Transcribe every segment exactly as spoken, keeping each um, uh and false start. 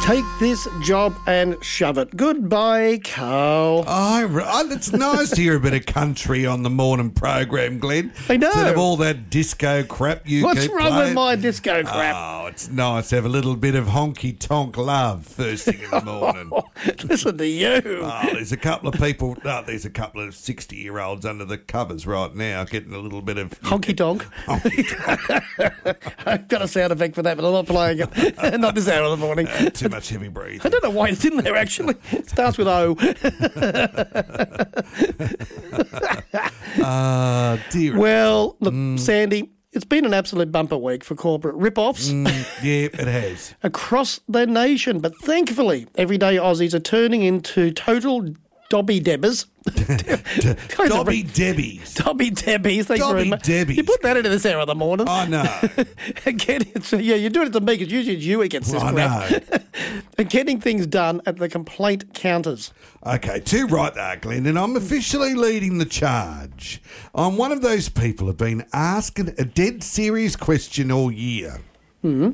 Take this job and shove it. Goodbye, Carl. Oh, it's nice to hear a bit of country on the morning program, Glenn. I know. Instead of all that disco crap you What's keep wrong playing. with my disco crap? Oh, it's nice to have a little bit of honky-tonk love first thing in the morning. Listen to you. Oh, there's a couple of people, no, there's a couple of sixty-year-olds under the covers right now getting a little bit of... Honky-tonk. I've got a sound effect for that, but I'm not playing it. Not this hour of the morning. Uh, too much heavy breathing. I don't know why it's in there, actually. It starts with O. Ah, uh, dear. Well, look, mm. Sandy, it's been an absolute bumper week for corporate rip-offs. Mm, yeah, it has. Across the nation. But thankfully, everyday Aussies are turning into total Dobby Debbers. Dobby Debbies. Dobby Debbies. Thanks Dobby very much. Debbies. You put that into this hour of the morning. I know. Getting, so, yeah, you're doing it to me because usually it's you against this I crap. know. And getting things done at the complaint counters. Okay, too right there, Glenn, and I'm officially leading the charge. I'm one of those people who've been asking a dead serious question all year. Mm-hmm.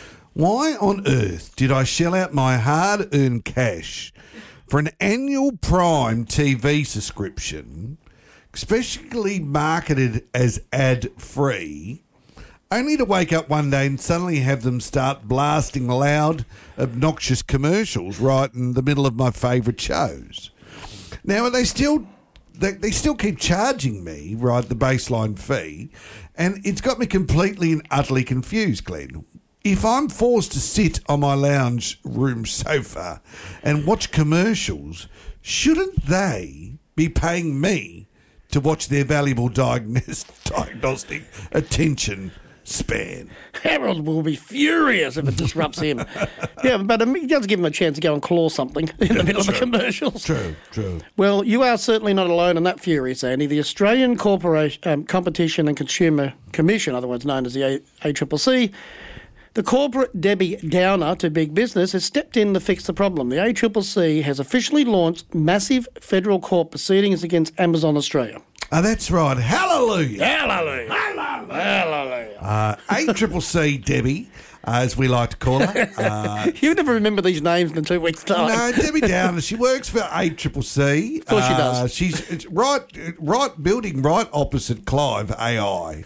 Why on earth did I shell out my hard-earned cash for an annual Prime T V subscription, especially marketed as ad-free, only to wake up one day and suddenly have them start blasting loud, obnoxious commercials right in the middle of my favourite shows? Now, they still they, they still keep charging me, right, the baseline fee, and it's got me completely and utterly confused, Glenn. If I'm forced to sit on my lounge room sofa and watch commercials, shouldn't they be paying me to watch their valuable diagnos- diagnostic attention span? Harold will be furious if it disrupts him. Yeah, but it does give him a chance to go and claw something in the Yeah, middle true. of the commercials. True, true. Well, you are certainly not alone in that fury, Sandy. The Australian Corporation, um, Competition and Consumer Commission, otherwise known as the A C C C, the corporate Debbie Downer to big business, has stepped in to fix the problem. The A C C C has officially launched massive federal court proceedings against Amazon Australia. Oh, that's right. Hallelujah. Hallelujah. Hallelujah. Hallelujah. Uh, A C C C Debbie, as we like to call her. Uh, you never remember these names in two weeks' time. No, Debbie Downer. She works for A C C C. Of course she does. Uh, she's right, right, building right opposite Clive A I.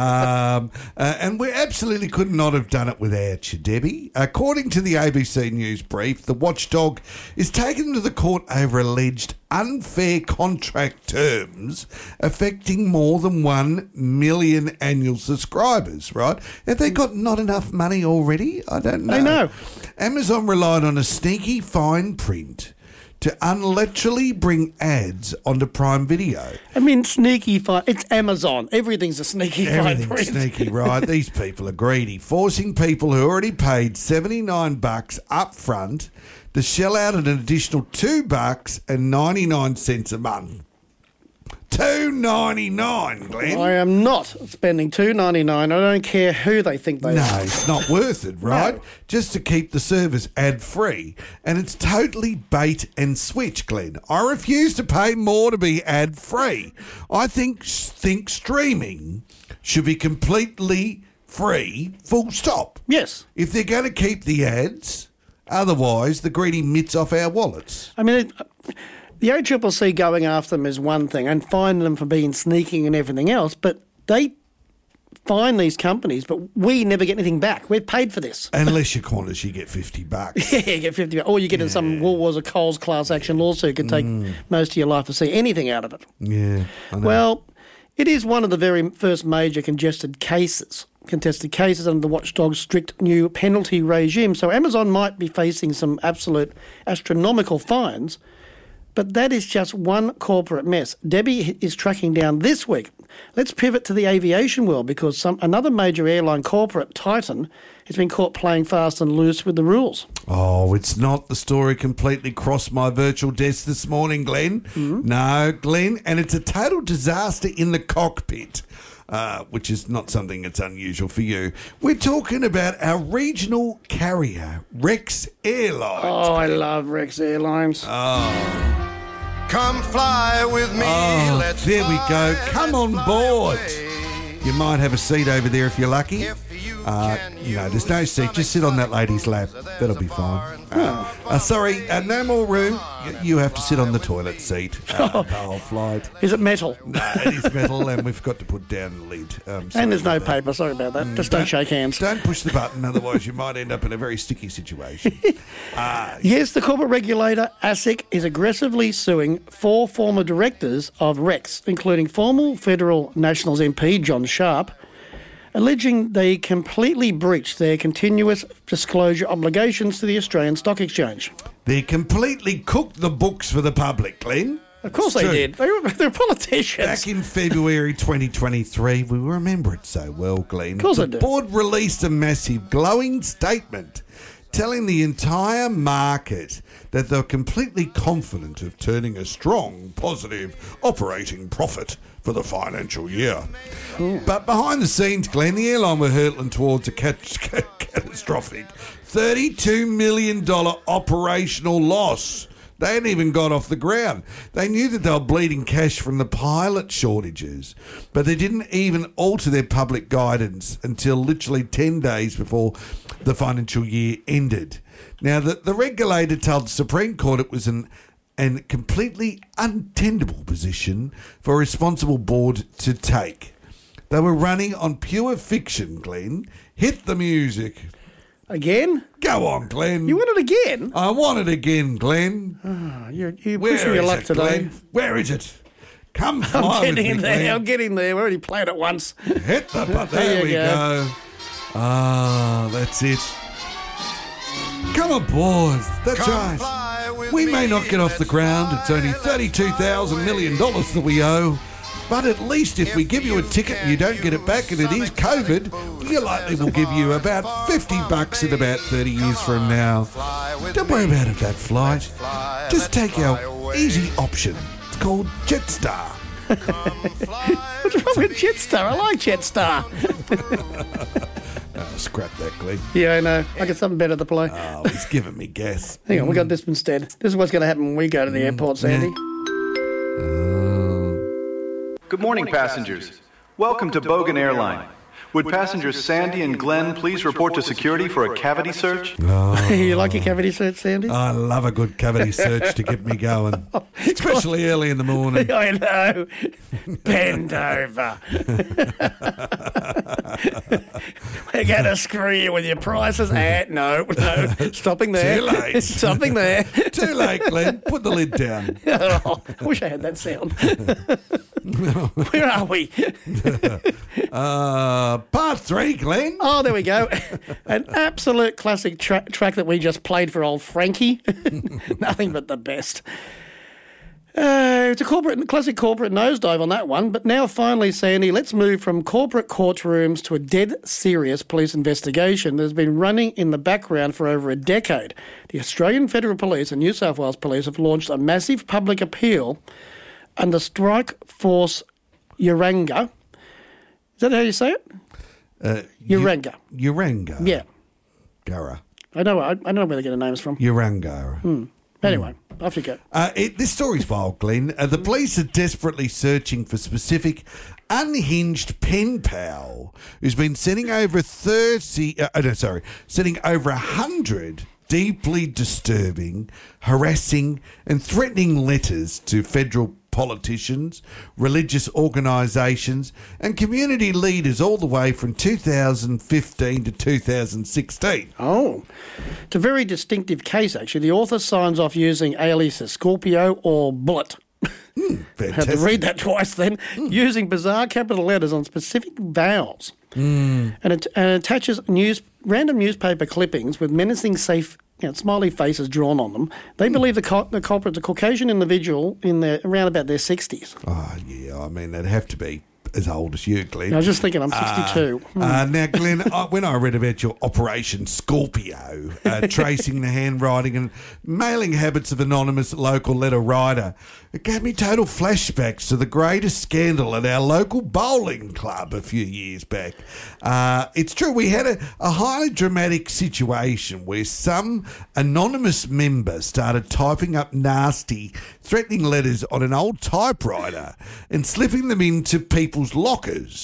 um, uh, and we absolutely could not have done it without you, Debbie. According to the A B C News brief, the watchdog is taken to the court over alleged unfair contract terms affecting more than one million annual subscribers, right? Have they got not enough money already? I don't know. I know. Amazon relied on a sneaky fine print to unlaterally bring ads onto Prime Video. I mean, sneaky fine. It's Amazon. Everything's a sneaky fine Everything's print. sneaky, right? These people are greedy, forcing people who already paid seventy-nine bucks up front to shell out an additional two bucks and ninety-nine cents a month. two ninety-nine, Glenn. I am not spending two ninety-nine. I don't care who they think they No, are. it's not worth it, right? No. Just to keep the service ad-free. And it's totally bait and switch, Glenn. I refuse to pay more to be ad-free. I think think streaming should be completely free, full stop. Yes. If they're going to keep the ads, otherwise the greedy mitts off our wallets. I mean, it, the A C C C going after them is one thing and fining them for being sneaking and everything else, but they fine these companies, but we never get anything back. We're paid for this. Unless you're Qantas, you get fifty bucks. Yeah, you get fifty bucks. Or you get in some Woolworths or Coles class action lawsuit. Could take mm. most of your life to see anything out of it. Yeah, I know. Well, it is one of the very first major congested cases, contested cases under the watchdog's strict new penalty regime. So Amazon might be facing some absolute astronomical fines, but that is just one corporate mess. Debbie is tracking down this week. Let's pivot to the aviation world because some another major airline corporate, Titan, has been caught playing fast and loose with the rules. Oh, it's not the story completely crossed my virtual desk this morning, Glenn. Mm-hmm. No, Glenn, and it's a total disaster in the cockpit. Uh, which is not something that's unusual for you. We're talking about our regional carrier, Rex Airlines. Oh, I love Rex Airlines. Oh. Come fly with me. Oh, let's there we fly, go. Come on board. away. You might have a seat over there if you're lucky. If Uh, you know, there's no seat. Just sit on that lady's lap. That'll be fine. Uh, uh, sorry, uh, no more room. You, you have to sit on the toilet seat uh, the whole flight. Is it metal? No, it is metal, and we've got to put down the lid. Um, And there's no about that. paper. Sorry about that. Just don't, shake hands. Don't push the button, otherwise you might end up in a very sticky situation. uh, Yes, the corporate regulator, ASIC, is aggressively suing four former directors of Rex, including former Federal Nationals M P John Sharp, alleging they completely breached their continuous disclosure obligations to the Australian Stock Exchange. they completely cooked the books for the public, Glenn. Of course It's they true. did. They were, they're politicians. Back in February twenty twenty-three, we remember it so well, Glenn. Of course the I do. board released a massive glowing statement telling the entire market that they're completely confident of turning a strong, positive operating profit for the financial year. But behind the scenes, Glenn, the airline were hurtling towards a cat- catastrophic thirty-two million dollars operational loss. They hadn't even got off the ground. They knew that they were bleeding cash from the pilot shortages, but they didn't even alter their public guidance until literally ten days before the financial year ended. Now, the, the regulator told the Supreme Court it was an, an completely untenable position for a responsible board to take. They were running on pure fiction, Glenn. Hit the music. Again? Go on, Glenn. You want it again? I want it again, Glenn. Oh, you're you're Where pushing your is luck it, today. Glenn? Where is it? Come fly I'm with getting me, there. Glenn. I'm getting there. We already played it once. Hit the button. There There you we go. go. Ah, that's it. Come aboard. That's Come right. fly with We may me. not get off the Let's ground. It's only fly, thirty-two thousand million dollars that we owe. But at least if we give you a ticket and you don't get it back and it is COVID, you likely will give you about fifty bucks in about thirty years from now. Don't worry about it, that flight. Just take our easy option. It's called Jetstar. What's wrong with Jetstar? I like Jetstar. Oh, scrap that, Glenn. Yeah, I know. I got something better to play. Oh, he's giving me gas. Hang on, we got this instead. This is what's going to happen when we go to the airport, Sandy. Good morning, passengers. Welcome to Bogan Airline. Would passengers Sandy and Glenn please report to security for a cavity search? You like your cavity search, Sandy? I love a good cavity search to get me going, especially early in the morning. I know. Bend over. We're going to screw you with your prices. Eh, no, no. Stopping there. Too late. Stopping there. Too late, Glenn. Put the lid down. Oh, I wish I had that sound. Where are we? Uh, part three, Glenn. Oh, there we go. An absolute classic tra- track that we just played for old Frankie. Nothing but the best. Uh, it's a corporate, classic corporate nosedive on that one. But now, finally, Sandy, let's move from corporate courtrooms to a dead serious police investigation that has been running in the background for over a decade. The Australian Federal Police and New South Wales Police have launched a massive public appeal under Strike Force Uranga. Is that how you say it? Uh, Uranga. Uranga. Yeah. Gara. I know. I, I don't know where they get the names from. Uranga. Anyway, off you go. Uh, it, this story's wild, Glenn. Uh, the police are desperately searching for specific unhinged pen pal who's been sending over thirty. Uh, oh, no, sorry, sending over a hundred deeply disturbing, harassing, and threatening letters to federal politicians, religious organisations, and community leaders all the way from two thousand fifteen to two thousand sixteen. Oh, it's a very distinctive case, actually. The author signs off using aliases Scorpio or Bullet. I had Fantastic. to read that twice then. Using bizarre capital letters on specific vowels. And, it, and it attaches news, random newspaper clippings with menacing safe you know, smiley faces drawn on them. They believe the, cul- the culprit's a Caucasian individual in their, around about their sixties. Oh, yeah, I mean, they'd have to be as old as you, Glenn. I was just thinking I'm sixty-two. Uh, uh, now, Glenn, I, when I read about your Operation Scorpio, uh, tracing the handwriting and mailing habits of anonymous local letter writer, it gave me total flashbacks to the greatest scandal at our local bowling club a few years back. Uh, it's true, we had a, a highly dramatic situation where some anonymous member started typing up nasty, threatening letters on an old typewriter and slipping them into people's lockers,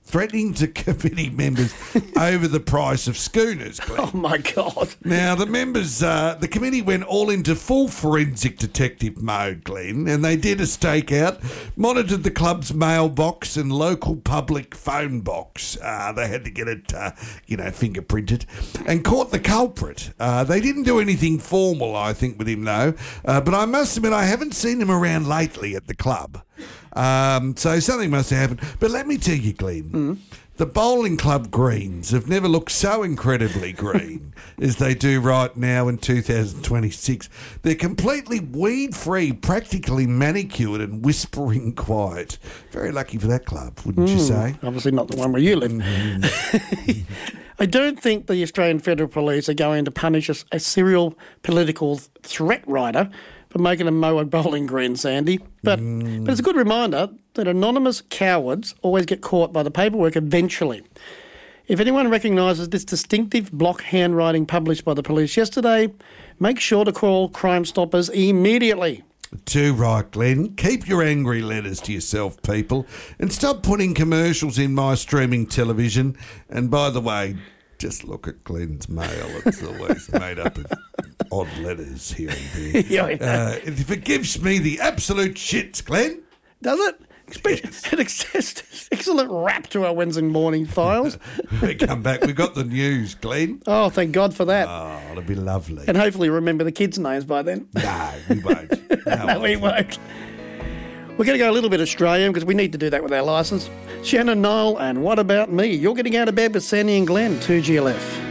threatening to committee members over the price of schooners, Glenn. Oh, my God. Now, the members, uh, the committee went all into full forensic detective mode, Glenn, and they did a stakeout, monitored the club's mailbox and local public phone box. Uh, they had to get it, uh, you know, fingerprinted, and caught the culprit. Uh, they didn't do anything formal, I think, with him, though, uh, but I must admit I haven't seen him around lately at the club. Um, so something must have happened. But let me tell you, Glenn, mm. the bowling club greens have never looked so incredibly green as they do right now in two thousand twenty-six. They're completely weed-free, practically manicured and whispering quiet. Very lucky for that club, wouldn't mm. you say? Obviously not the one where you live. Mm. I don't think the Australian Federal Police are going to punish a, a serial political threat writer for making a mow a bowling green, Sandy. But, mm. but it's a good reminder that anonymous cowards always get caught by the paperwork eventually. If anyone recognises this distinctive block handwriting published by the police yesterday, make sure to call Crime Stoppers immediately. Too right, Glenn. Keep your angry letters to yourself, people, and stop putting commercials in my streaming television. And by the way, just look at Glenn's mail. It's always made up of odd letters here and there. Yeah, I know. Uh, it forgives me the absolute shits, Glenn. Does it? Yes. An excellent wrap to our Wednesday morning files. We come back. We've got the news, Glenn. Oh, thank God for that. Oh, it'll be lovely. And hopefully remember the kids' names by then. No, we won't. No, no we won't. We're going to go a little bit Australian because we need to do that with our licence. Shannon Noel and What About Me? You're getting out of bed with Sandy and Glenn, two G L F.